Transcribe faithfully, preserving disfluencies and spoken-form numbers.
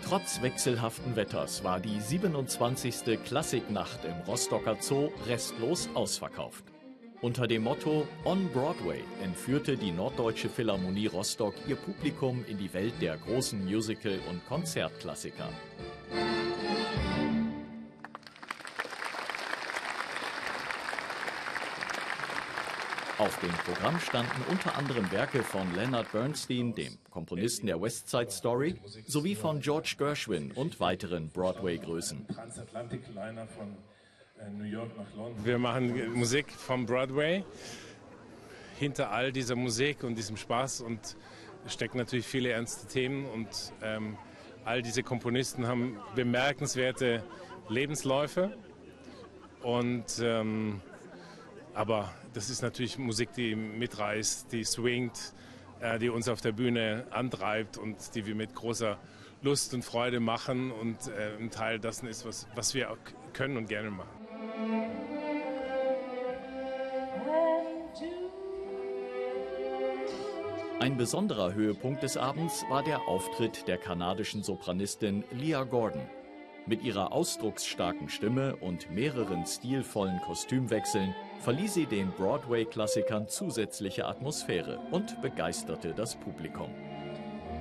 Trotz wechselhaften Wetters war die siebenundzwanzigste Klassiknacht im Rostocker Zoo restlos ausverkauft. Unter dem Motto On Broadway entführte die Norddeutsche Philharmonie Rostock ihr Publikum in die Welt der großen Musical- und Konzertklassiker. Auf dem Programm standen unter anderem Werke von Leonard Bernstein, dem Komponisten der West Side Story, sowie von George Gershwin und weiteren Broadway-Größen. Wir machen Musik vom Broadway. Hinter all dieser Musik und diesem Spaß und stecken natürlich viele ernste Themen und ähm, all diese Komponisten haben bemerkenswerte Lebensläufe und ähm, aber das ist natürlich Musik, die mitreißt, die swingt, äh, die uns auf der Bühne antreibt und die wir mit großer Lust und Freude machen und äh, ein Teil dessen ist, was, was wir auch können und gerne machen. Ein besonderer Höhepunkt des Abends war der Auftritt der kanadischen Sopranistin Leah Gordon. Mit ihrer ausdrucksstarken Stimme und mehreren stilvollen Kostümwechseln verlieh sie den Broadway-Klassikern zusätzliche Atmosphäre und begeisterte das Publikum.